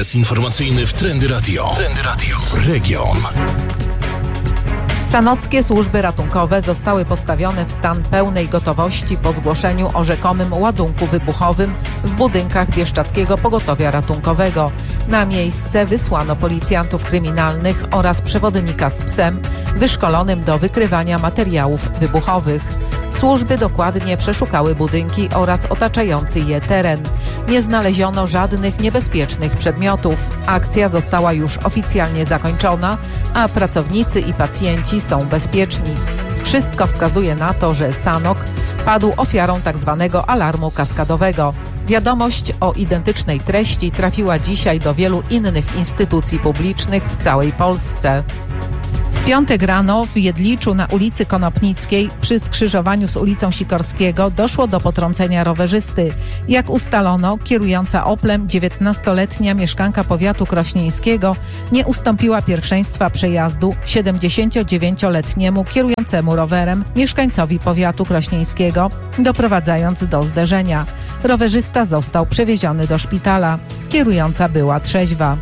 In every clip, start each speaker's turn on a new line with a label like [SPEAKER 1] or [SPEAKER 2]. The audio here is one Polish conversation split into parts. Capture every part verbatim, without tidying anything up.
[SPEAKER 1] Ekspres informacyjny w Trendy Radio. Trendy Radio. Region.
[SPEAKER 2] Sanockie służby ratunkowe zostały postawione w stan pełnej gotowości po zgłoszeniu o rzekomym ładunku wybuchowym w budynkach Bieszczadzkiego Pogotowia Ratunkowego. Na miejsce wysłano policjantów kryminalnych oraz przewodnika z psem wyszkolonym do wykrywania materiałów wybuchowych. Służby dokładnie przeszukały budynki oraz otaczający je teren. Nie znaleziono żadnych niebezpiecznych przedmiotów. Akcja została już oficjalnie zakończona, a pracownicy i pacjenci są bezpieczni. Wszystko wskazuje na to, że Sanok padł ofiarą tzw. alarmu kaskadowego. Wiadomość o identycznej treści trafiła dzisiaj do wielu innych instytucji publicznych w całej Polsce. W piątek rano w Jedliczu na ulicy Konopnickiej przy skrzyżowaniu z ulicą Sikorskiego doszło do potrącenia rowerzysty. Jak ustalono, kierująca Oplem dziewiętnastoletnia mieszkanka powiatu krośnieńskiego nie ustąpiła pierwszeństwa przejazdu siedemdziesięciodziewięcioletniemu kierującemu rowerem mieszkańcowi powiatu krośnieńskiego, doprowadzając do zderzenia. Rowerzysta został przewieziony do szpitala. Kierująca była trzeźwa.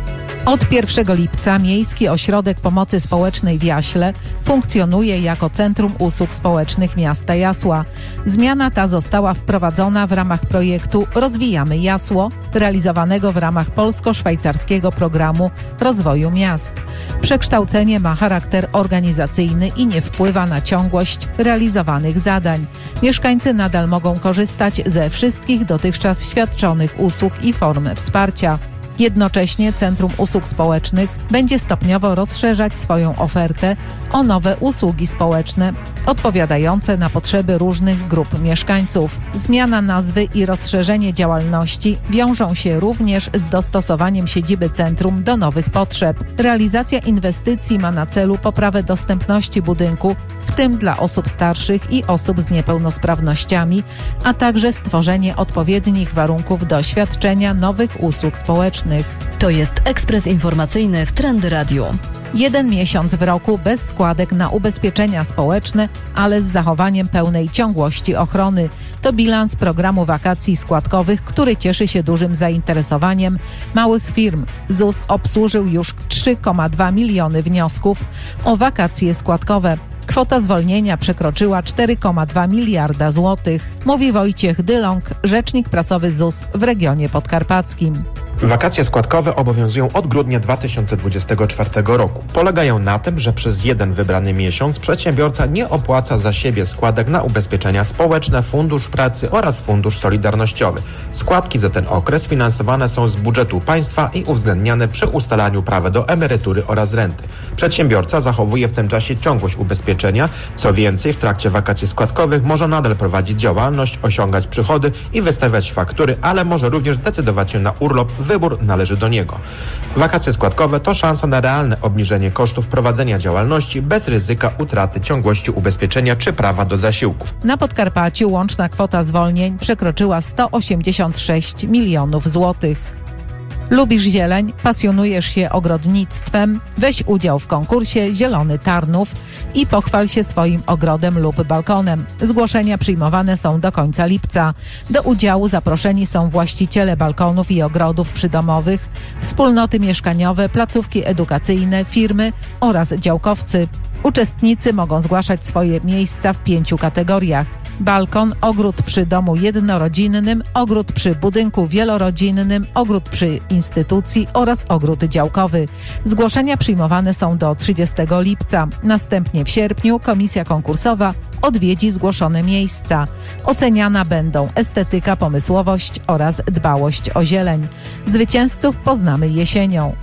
[SPEAKER 2] Od pierwszego lipca Miejski Ośrodek Pomocy Społecznej w Jaśle funkcjonuje jako Centrum Usług Społecznych Miasta Jasła. Zmiana ta została wprowadzona w ramach projektu Rozwijamy Jasło, realizowanego w ramach polsko-szwajcarskiego programu rozwoju miast. Przekształcenie ma charakter organizacyjny i nie wpływa na ciągłość realizowanych zadań. Mieszkańcy nadal mogą korzystać ze wszystkich dotychczas świadczonych usług i form wsparcia. Jednocześnie Centrum Usług Społecznych będzie stopniowo rozszerzać swoją ofertę o nowe usługi społeczne odpowiadające na potrzeby różnych grup mieszkańców. Zmiana nazwy i rozszerzenie działalności wiążą się również z dostosowaniem siedziby centrum do nowych potrzeb. Realizacja inwestycji ma na celu poprawę dostępności budynku, w tym dla osób starszych i osób z niepełnosprawnościami, a także stworzenie odpowiednich warunków do świadczenia nowych usług społecznych.
[SPEAKER 3] To jest ekspres informacyjny w Trendy Radio.
[SPEAKER 2] Jeden miesiąc w roku bez składek na ubezpieczenia społeczne, ale z zachowaniem pełnej ciągłości ochrony. To bilans programu wakacji składkowych, który cieszy się dużym zainteresowaniem małych firm. Z U S obsłużył już trzy przecinek dwa miliony wniosków o wakacje składkowe. Kwota zwolnienia przekroczyła cztery przecinek dwa miliarda złotych, mówi Wojciech Dylong, rzecznik prasowy Z U S w regionie podkarpackim.
[SPEAKER 4] Wakacje składkowe obowiązują od grudnia dwa tysiące dwudziestego czwartego roku. Polegają na tym, że przez jeden wybrany miesiąc przedsiębiorca nie opłaca za siebie składek na ubezpieczenia społeczne, Fundusz Pracy oraz Fundusz Solidarnościowy. Składki za ten okres finansowane są z budżetu państwa i uwzględniane przy ustalaniu prawa do emerytury oraz renty. Przedsiębiorca zachowuje w tym czasie ciągłość ubezpieczenia. Co więcej, w trakcie wakacji składkowych może nadal prowadzić działalność, osiągać przychody i wystawiać faktury, ale może również zdecydować się na urlop. Wybór należy do niego. Wakacje składkowe to szansa na realne obniżenie kosztów prowadzenia działalności bez ryzyka utraty ciągłości ubezpieczenia czy prawa do zasiłków.
[SPEAKER 2] Na Podkarpaciu łączna kwota zwolnień przekroczyła sto osiemdziesiąt sześć milionów złotych. Lubisz zieleń? Pasjonujesz się ogrodnictwem? Weź udział w konkursie Zielony Tarnów i pochwal się swoim ogrodem lub balkonem. Zgłoszenia przyjmowane są do końca lipca. Do udziału zaproszeni są właściciele balkonów i ogrodów przydomowych, wspólnoty mieszkaniowe, placówki edukacyjne, firmy oraz działkowcy. Uczestnicy mogą zgłaszać swoje miejsca w pięciu kategoriach: balkon, ogród przy domu jednorodzinnym, ogród przy budynku wielorodzinnym, ogród przy instytucji oraz ogród działkowy. Zgłoszenia przyjmowane są do trzydziestego lipca. Następnie w sierpniu komisja konkursowa odwiedzi zgłoszone miejsca. Oceniana będą estetyka, pomysłowość oraz dbałość o zieleń. Zwycięzców poznamy jesienią.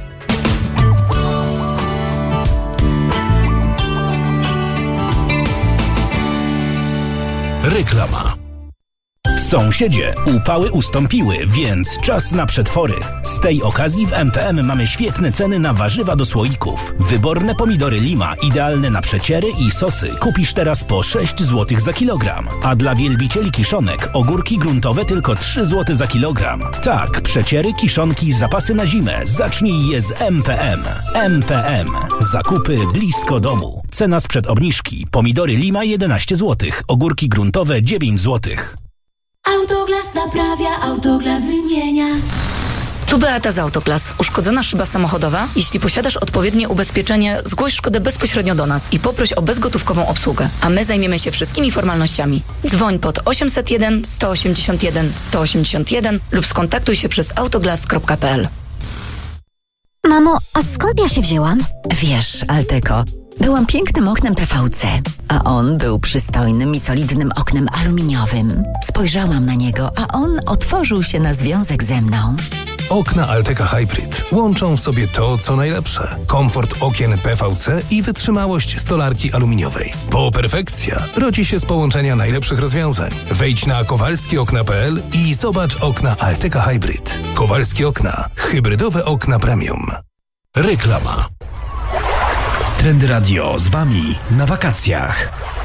[SPEAKER 1] Reklama.
[SPEAKER 5] Sąsiedzie, upały ustąpiły, więc czas na przetwory. Z tej okazji w M P M mamy świetne ceny na warzywa do słoików. Wyborne pomidory Lima, idealne na przeciery i sosy. Kupisz teraz po sześć złotych za kilogram. A dla wielbicieli kiszonek ogórki gruntowe tylko trzy złote za kilogram. Tak, przeciery, kiszonki, zapasy na zimę. Zacznij je z M P M. M P M. Zakupy blisko domu. Cena sprzed obniżki. Pomidory Lima jedenaście złotych, ogórki gruntowe dziewięć złotych.
[SPEAKER 6] Autoglas naprawia, Autoglas wymienia. Tu Beata z Autoglas. Uszkodzona szyba samochodowa? Jeśli posiadasz odpowiednie ubezpieczenie, zgłoś szkodę bezpośrednio do nas i poproś o bezgotówkową obsługę, a my zajmiemy się wszystkimi formalnościami. Dzwoń pod osiemset jeden sto osiemdziesiąt jeden sto osiemdziesiąt jeden lub skontaktuj się przez autoglas kropka p l.
[SPEAKER 7] Mamo, a skąd ja się wzięłam?
[SPEAKER 8] Wiesz, Alteko, byłam pięknym oknem P V C, a on był przystojnym i solidnym oknem aluminiowym. Spojrzałam na niego, a on otworzył się na związek ze mną.
[SPEAKER 1] Okna Alteka Hybrid łączą w sobie to, co najlepsze. Komfort okien P V C i wytrzymałość stolarki aluminiowej. Po perfekcja rodzi się z połączenia najlepszych rozwiązań. Wejdź na kowalski okna kropka p l i zobacz okna Alteka Hybrid. Kowalskie okna. Hybrydowe okna premium.
[SPEAKER 5] Reklama. Trendy Radio z Wami na wakacjach.